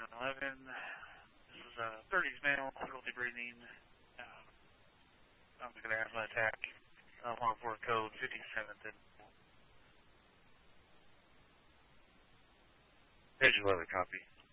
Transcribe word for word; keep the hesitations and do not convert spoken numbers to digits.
eleven. This is a thirties male, difficulty breathing. Uh, sounds like an asthma attack. Uh, one four code fifty-seventh. Page eleven, copy.